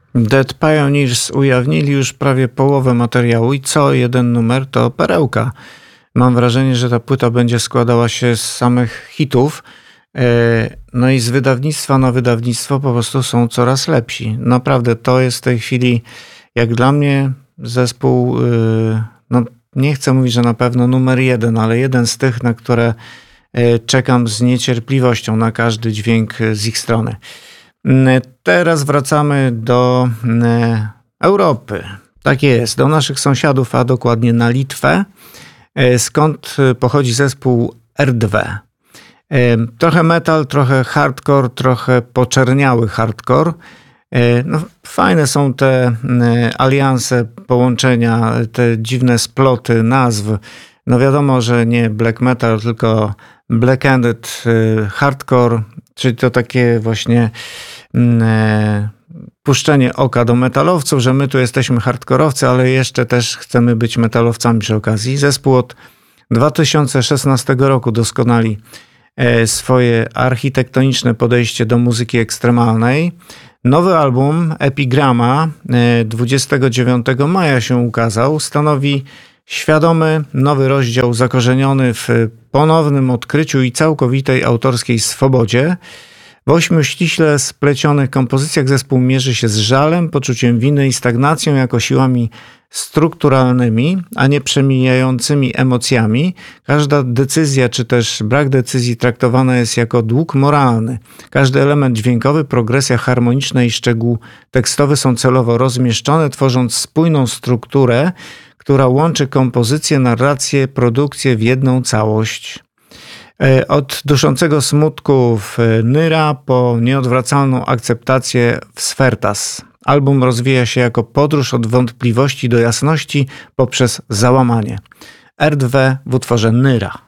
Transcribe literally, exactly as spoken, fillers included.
Dead Pioneers ujawnili już prawie połowę materiału i co jeden numer to perełka. Mam wrażenie, że ta płyta będzie składała się z samych hitów. No i z wydawnictwa na wydawnictwo po prostu są coraz lepsi. Naprawdę to jest w tej chwili, jak dla mnie, zespół, no nie chcę mówić, że na pewno numer jeden, ale jeden z tych, na które czekam z niecierpliwością na każdy dźwięk z ich strony. Teraz wracamy do Europy. Tak jest, do naszych sąsiadów, a dokładnie na Litwę, skąd pochodzi zespół R dwa. Trochę metal, trochę hardcore, trochę poczerniały hardcore. No, fajne są te alianse, połączenia, te dziwne sploty nazw. No wiadomo, że nie black metal, tylko black-ended hardcore, czyli to takie właśnie puszczenie oka do metalowców, że my tu jesteśmy hardkorowcy, ale jeszcze też chcemy być metalowcami przy okazji. Zespół od dwa tysiące szesnastego roku doskonali swoje architektoniczne podejście do muzyki ekstremalnej. Nowy album Epigramma dwudziestego dziewiątego maja się ukazał. Stanowi świadomy nowy rozdział zakorzeniony w ponownym odkryciu i całkowitej autorskiej swobodzie. W ośmiu ściśle splecionych kompozycjach zespół mierzy się z żalem, poczuciem winy i stagnacją jako siłami strukturalnymi, a nie przemijającymi emocjami. Każda decyzja czy też brak decyzji traktowana jest jako dług moralny. Każdy element dźwiękowy, progresja harmoniczna i szczegół tekstowy są celowo rozmieszczone, tworząc spójną strukturę, która łączy kompozycję, narrację, produkcję w jedną całość. Od duszącego smutku w Nyra po nieodwracalną akceptację w Sfertas. Album rozwija się jako podróż od wątpliwości do jasności poprzez załamanie. R dwa w utworze Nyra.